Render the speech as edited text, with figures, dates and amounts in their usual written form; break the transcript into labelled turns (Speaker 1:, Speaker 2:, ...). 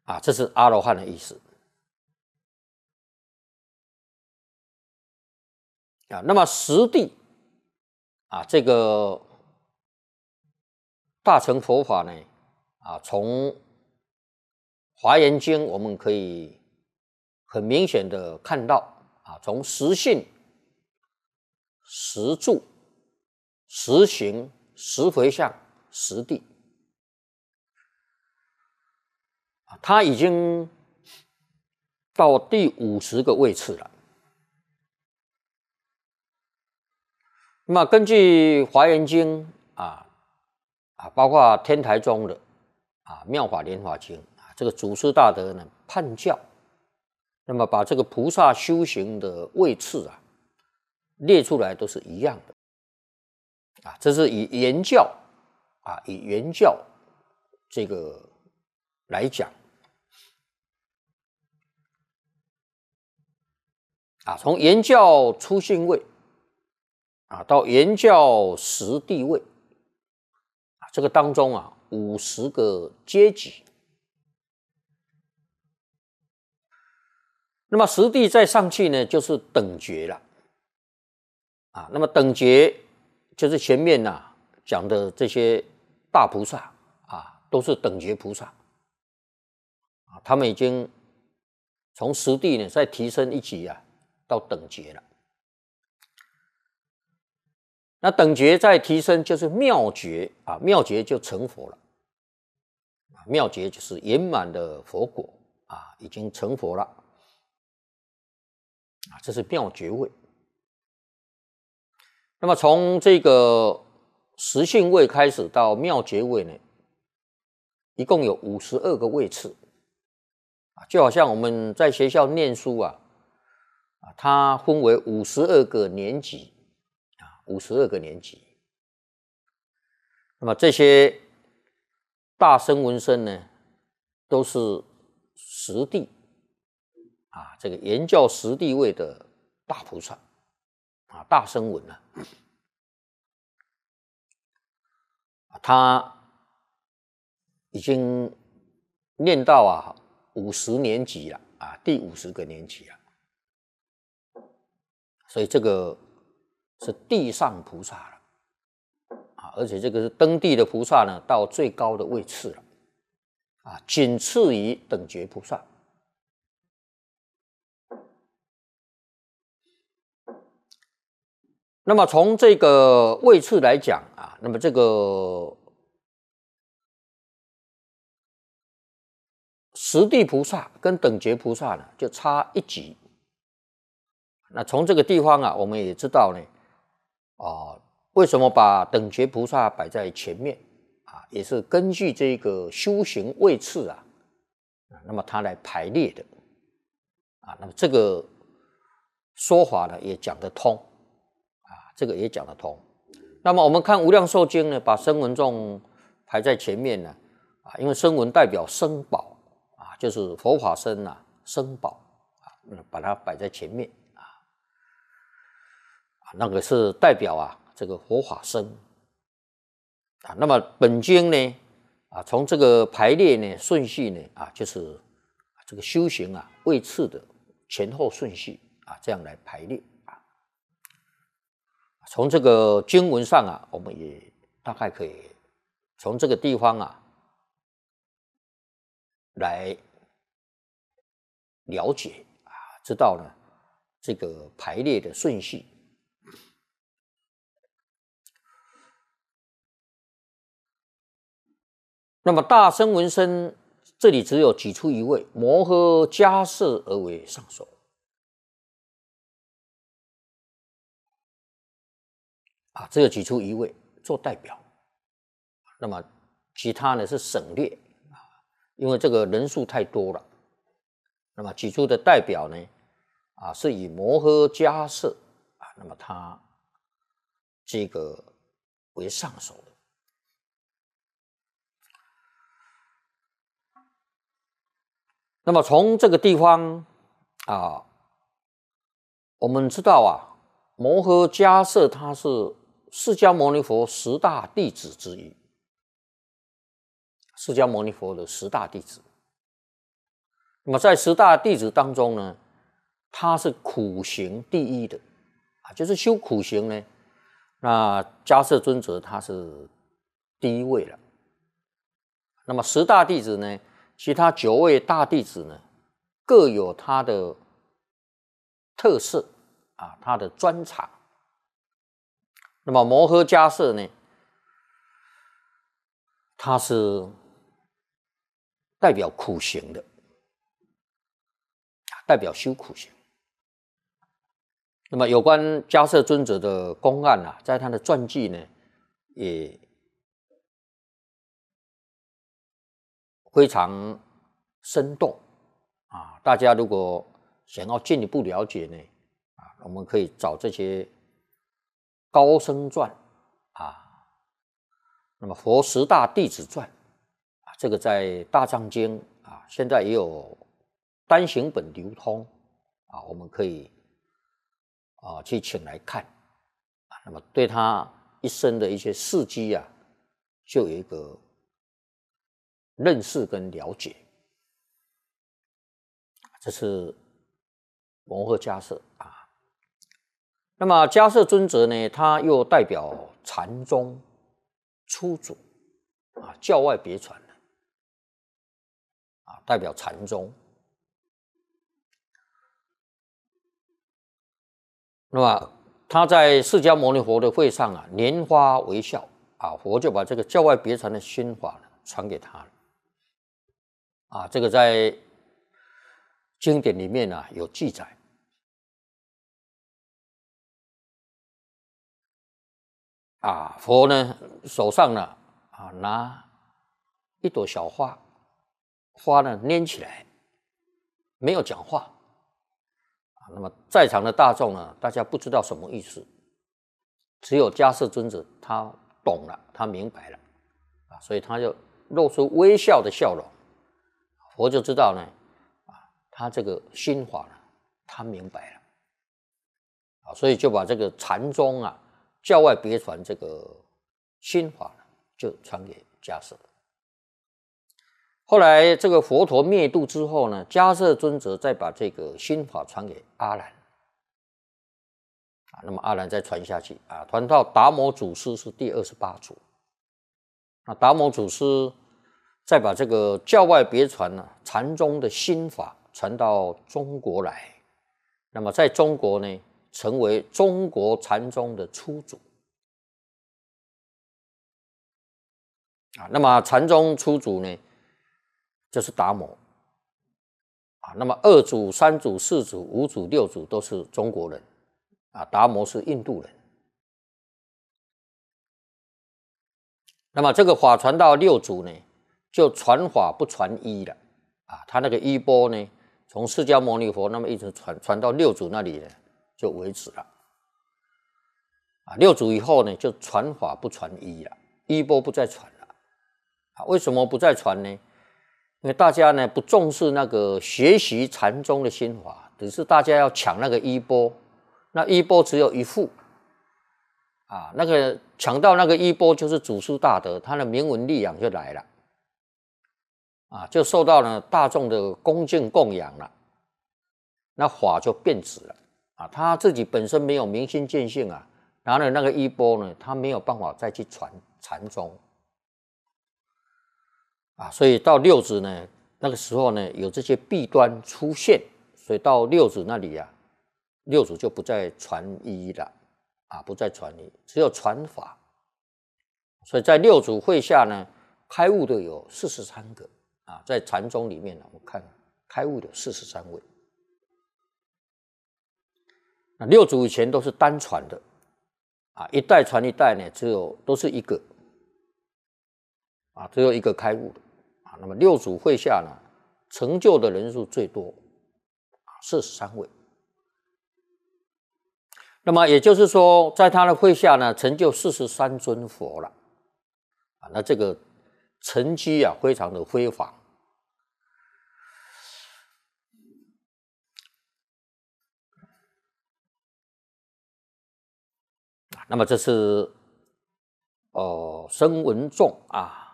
Speaker 1: 啊，这是阿罗汉的意思啊。那么实地啊，这个大乘佛法呢啊，从华严经我们可以很明显的看到啊，从实性、实住、实行、实回向、实地，它已经到第50个位次了。那么根据华严经包括天台宗的妙法莲华经这个祖师大德呢判教，那么把这个菩萨修行的位次列出来都是一样的这是以原教这个来讲从原教初信位到原教实地位这个当中50个阶级。那么实地再上去呢，就是等觉了那么等觉就是前面讲的这些大菩萨都是等觉菩萨他们已经从实地呢再提升一级到等觉了。那等觉再提升就是妙觉妙觉就成佛了妙觉就是圆满的佛果已经成佛了这是妙觉位。那么从这个实性位开始到妙觉位呢，一共有52个位次就好像我们在学校念书它分为52个年级52个年级。那么这些大声闻声呢，都是实地这个原教实地位的大菩萨大声闻他已经念到50年级了第50个年级了，所以这个是地上菩萨了而且这个是登地的菩萨呢，到最高的位次了仅次于等觉菩萨。那么从这个位次来讲那么这个实地菩萨跟等觉菩萨呢就差一级。那从这个地方我们也知道呢为什么把等觉菩萨摆在前面也是根据这个修行位次那么它来排列的那么这个说法呢也讲得通这个也讲得通。那么我们看无量寿经呢，把声闻众排在前面呢因为声闻代表声宝就是佛法僧声宝把它摆在前面那个是代表这个佛法僧那么本经呢从这个排列呢顺序呢就是这个修行位次的前后顺序这样来排列从这个经文上我们也大概可以从这个地方来了解知道呢这个排列的顺序。那么大声闻声这里只有举出一位，摩诃迦叶而为上首只有举出一位做代表。那么其他呢是省略因为这个人数太多了。那么举出的代表呢是以摩诃迦叶那么他这个为上首的。那么从这个地方我们知道摩诃迦叶他是释迦牟尼佛10大弟子之一，释迦牟尼佛的10大弟子那么在十大弟子当中呢，他是苦行第一的啊，就是修苦行呢。那迦叶尊者他是第一位了。那么十大弟子呢，其他9位大弟子呢，各有他的特色啊，他的专长。那么摩诃迦叶呢，他是代表苦行的，代表修苦行。那么有关迦叶尊者的公案啊，在他的传记呢，也非常生动啊。大家如果想要进一步了解呢，啊，我们可以找这些高僧传啊，那么佛十大弟子传啊，这个在大藏经啊，现在也有单行本流通啊，我们可以去请来看啊，那么对他一生的一些事迹啊，就有一个认识跟了解。这是摩诃迦叶啊。那么迦叶尊者呢，他又代表禅宗初祖啊，教外别传的啊，代表禅宗。那么他在释迦牟尼佛的会上啊，拈花微笑啊，佛就把这个教外别传的心法呢传给他了啊。这个在经典里面啊有记载啊，佛呢手上呢啊拿一朵小花，花呢拈起来，没有讲话。那么在场的大众呢，大家不知道什么意思，只有迦叶尊者他懂了，他明白了啊，所以他就露出微笑的笑容，佛就知道呢，啊，他这个心法呢，他明白了啊，所以就把这个禅宗啊教外别传这个心法呢，就传给迦叶。后来这个佛陀灭度之后呢，迦叶尊者再把这个心法传给阿难啊，那么阿难再传下去啊，传到达摩祖师是第28祖。那达摩祖师再把这个教外别传呢，禅宗的心法传到中国来，那么在中国呢，成为中国禅宗的初祖啊。那么禅宗初祖呢，就是达摩啊。那么2祖、3祖、4祖、5祖、6祖都是中国人啊，达摩是印度人。那么这个法传到6祖呢，就传法不传衣了啊。他那个衣钵呢，从释迦牟尼佛那么一直传到6祖那里呢，就为止了啊。6祖以后呢，就传法不传衣了，衣钵不再传了啊。为什么不再传呢？因为大家呢不重视那个学习禅宗的心法，只是大家要抢那个衣钵，那衣钵只有一副啊，那个抢到那个衣钵就是祖师大德，他的名闻利养就来了啊，就受到了大众的恭敬供养了，那法就变质了啊。他自己本身没有明心见性啊，拿了那个衣钵呢，他没有办法再去传禅宗啊，所以到6祖呢，那个时候呢，有这些弊端出现，所以到6祖那里啊，6祖就不再传衣了啊，不再传衣，只有传法。所以在6祖会下呢，开悟的有43个啊，在禅宗里面呢，我看开悟的43位。那6祖以前都是单传的啊，一代传一代呢，都是一个啊，只有一个开悟的。那么6祖会下呢，成就的人数最多43位。那么也就是说，在他的会下呢，成就43尊佛了啊。那这个成绩啊，非常的辉煌。那么这是声闻众啊。